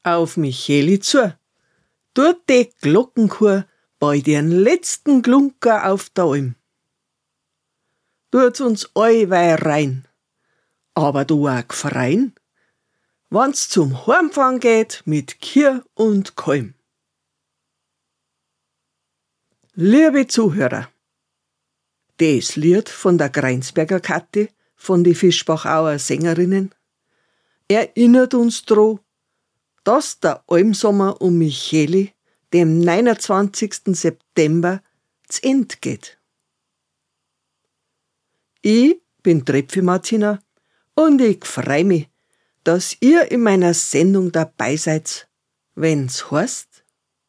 Auf Micheli zu, tut die Glockenchor bei den letzten Glunker auf der Alm. Tut's uns allweil rein, aber du auch gefrein, wann's zum Heimfahren geht mit Kier und Kalm. Liebe Zuhörer, das Lied von der Greinsberger Kathi, von die Fischbachauer Sängerinnen, erinnert uns dran, dass der Almsommer um Micheli dem 29. September zu Ende geht. Ich bin Trepfi Martina und ich freu mich, dass ihr in meiner Sendung dabei seid, wenn's heißt: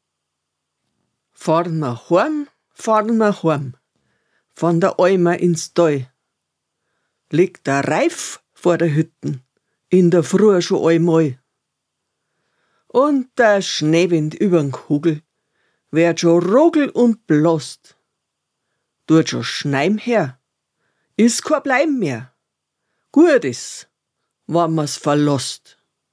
Fahren wir heim, von der Almer ins Tal. Liegt der Reif vor der Hütten, in der Früh schon einmal. Und der Schneewind übern Kugel wird schon rogel und blost. Tut schon Schneim her, ist kein Bleiben mehr. Gut ist, wenn man's verlost.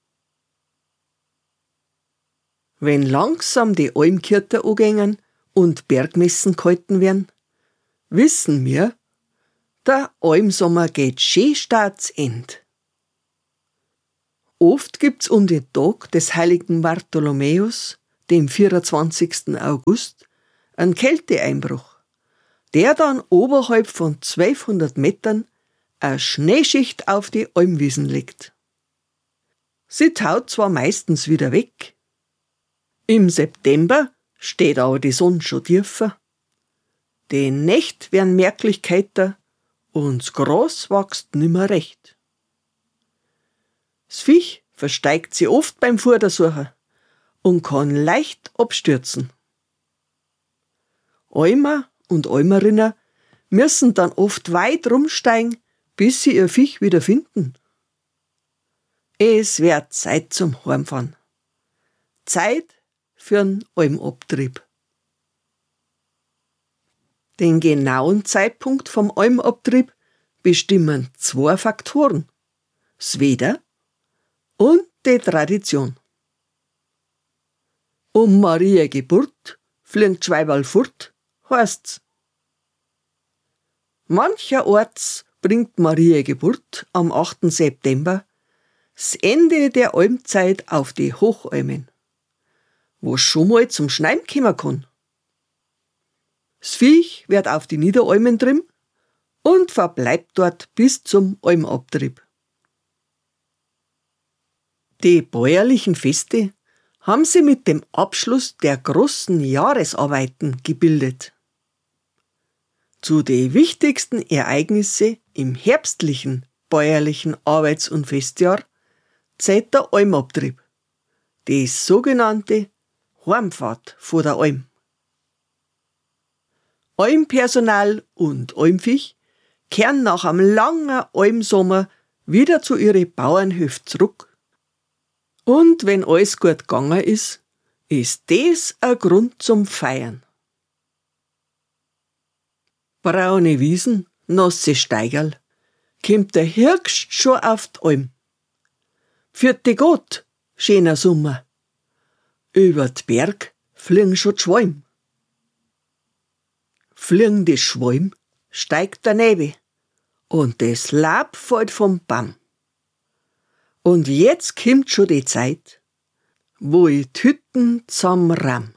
Wenn langsam die Almkirter angängen und Bergmessen gehalten werden, wissen wir, der Almsommer geht schön stark zu End. Oft gibt's um den Tag des heiligen Bartholomäus, dem 24. August, einen Kälteeinbruch, der dann oberhalb von 1200 Metern eine Schneeschicht auf die Almwiesen legt. Sie taut zwar meistens wieder weg. Im September steht aber die Sonne schon tiefer. Die Nächte werden merklich kälter und das Gras wächst nimmer recht. Das Viech versteigt sie oft beim Futtersuchen und kann leicht abstürzen. Almer und Almerinnen müssen dann oft weit rumsteigen, bis sie ihr Viech wieder finden. Es wird Zeit zum Heimfahren. Zeit für einen Almabtrieb. Den genauen Zeitpunkt vom Almabtrieb bestimmen 2 Faktoren: das Wetter und die Tradition. Um Maria Geburt fliegt Schweiberl fort, heißt's. Mancherorts bringt Maria Geburt am 8. September das Ende der Almzeit auf die Hochalmen, wo schon mal zum Schneim kommen kann. Das Viech wird auf die Niederalmen trim und verbleibt dort bis zum Almabtrieb. Die bäuerlichen Feste haben sie mit dem Abschluss der großen Jahresarbeiten gebildet. Zu den wichtigsten Ereignissen im herbstlichen bäuerlichen Arbeits- und Festjahr zählt der Almabtrieb, die sogenannte Heimfahrt vor der Alm. Almpersonal und Almviech kehren nach einem langen Almsommer wieder zu ihren Bauernhöfen zurück. Und wenn alles gut gegangen ist das ein Grund zum Feiern. Braune Wiesen, nasse Steigerl, kommt der Hirgst schon auf die Alm. Vierte Gott, schöner Sommer. Über d Berg fliegen schon die Schwalm. Fliegen die Schwalm, steigt der Nebel und das Laub fällt vom Baum. Und jetzt kommt schon die Zeit, wo ich die Hütten zusammenramm.